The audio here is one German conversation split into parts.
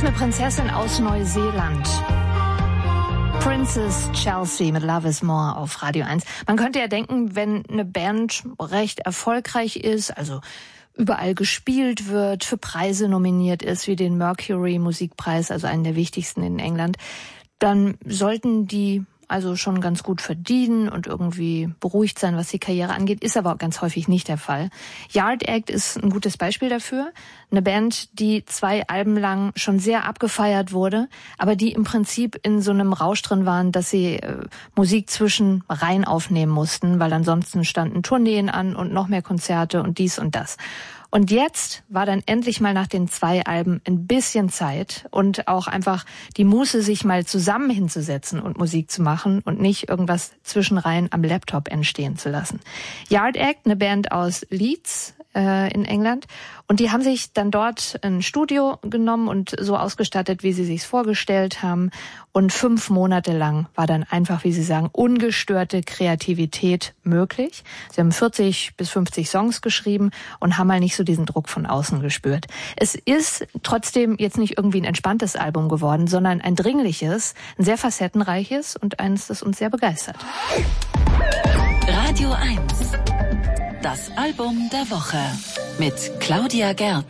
ist eine Prinzessin aus Neuseeland. Princess Chelsea mit Love is More auf Radio 1. Man könnte ja denken, wenn eine Band recht erfolgreich ist, also überall gespielt wird, für Preise nominiert ist, wie den Mercury Musikpreis, also einen der wichtigsten in England, dann sollten die also schon ganz gut verdienen und irgendwie beruhigt sein, was die Karriere angeht, ist aber ganz häufig nicht der Fall. Yard Act ist ein gutes Beispiel dafür. Eine Band, die 2 Alben lang schon sehr abgefeiert wurde, aber die im Prinzip in so einem Rausch drin waren, dass sie Musik zwischen rein aufnehmen mussten, weil ansonsten standen Tourneen an und noch mehr Konzerte und dies und das. Und jetzt war dann endlich mal nach den 2 Alben ein bisschen Zeit und auch einfach die Muße, sich mal zusammen hinzusetzen und Musik zu machen und nicht irgendwas zwischenrein am Laptop entstehen zu lassen. Yard Act, eine Band aus Leeds in England, und die haben sich dann dort ein Studio genommen und so ausgestattet, wie sie sich's vorgestellt haben. Und 5 Monate lang war dann einfach, wie sie sagen, ungestörte Kreativität möglich. Sie haben 40 bis 50 Songs geschrieben und haben mal nicht so diesen Druck von außen gespürt. Es ist trotzdem jetzt nicht irgendwie ein entspanntes Album geworden, sondern ein dringliches, ein sehr facettenreiches und eines, das uns sehr begeistert. Radio 1. Das Album der Woche mit Claudia Gerth.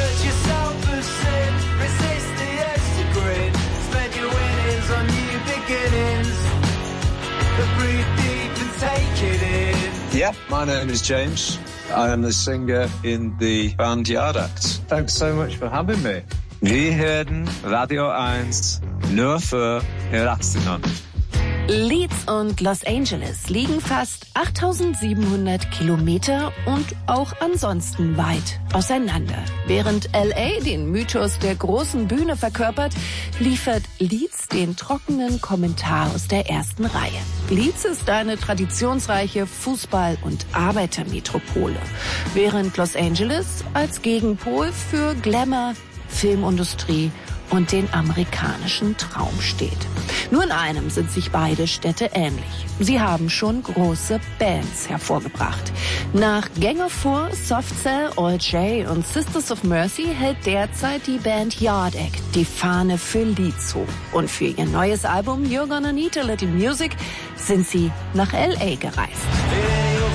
Yeah, my name is James. I am the singer in the band Yard Act. Thanks so much for having me. Wir hören Radio 1 nur für Erwachsene. Leeds und Los Angeles liegen fast 8.700 Kilometer und auch ansonsten weit auseinander. Während L.A. den Mythos der großen Bühne verkörpert, liefert Leeds den trockenen Kommentar aus der ersten Reihe. Leeds ist eine traditionsreiche Fußball- und Arbeitermetropole, während Los Angeles als Gegenpol für Glamour, Filmindustrie und den amerikanischen Traum steht. Nur in einem sind sich beide Städte ähnlich. Sie haben schon große Bands hervorgebracht. Nach Gang of Four, Soft Cell, All J und Sisters of Mercy hält derzeit die Band Yard Act die Fahne für Leeds hoch. Und für ihr neues Album You're Gonna Need a Little Music sind sie nach L.A. gereist.